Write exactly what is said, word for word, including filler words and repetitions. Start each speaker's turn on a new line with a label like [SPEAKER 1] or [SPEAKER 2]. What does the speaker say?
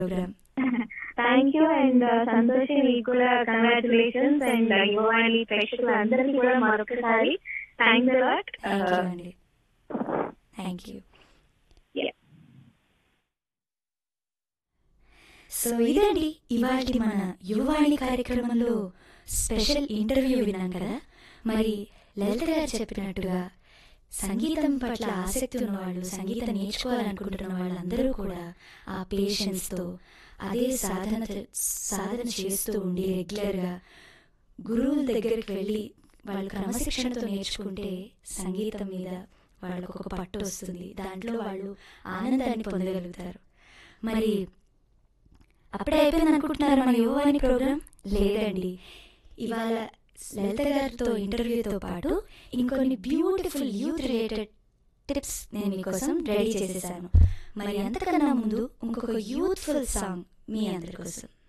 [SPEAKER 1] Programme.
[SPEAKER 2] Thank you and Santoshi మీకు కూడా congratulations and Yuvavani ప్రేక్షకులందరికీ కూడా మరొకసారి థ్యాంక్స్ అలాట్.
[SPEAKER 1] థ్యాంక్ యూ అండి. Thank you. సో ఇదండి ఇవాళ మన యువవాణి కార్యక్రమంలో స్పెషల్ ఇంటర్వ్యూ విన్నాం కదా. మరి లలిత గారు చెప్పినట్టుగా సంగీతం పట్ల ఆసక్తి ఉన్నవాళ్ళు, సంగీతం నేర్చుకోవాలనుకుంటున్న వాళ్ళందరూ కూడా ఆ పేషెన్స్తో అదే సాధన సాధన చేస్తూ ఉండి రెగ్యులర్గా గురువుల దగ్గరికి వెళ్ళి వాళ్ళు క్రమశిక్షణతో నేర్చుకుంటే సంగీతం మీద వాళ్ళకు ఒక పట్టు వస్తుంది, దాంట్లో వాళ్ళు ఆనందాన్ని పొందగలుగుతారు. మరి అప్పుడే అయిపోయింది అనుకుంటున్నారు మన యువవాణి ప్రోగ్రాం? లేదండి, ఇవాళ లలిత గారితో ఇంటర్వ్యూతో పాటు ఇంకొన్ని బ్యూటిఫుల్ యూత్ రిలేటెడ్ టిప్స్ నేను మీకోసం రెడీ చేసేసాను. మరి అంతకన్నా ముందు ఇంకొక యూత్ఫుల్ సాంగ్ మీ అందరి కోసం.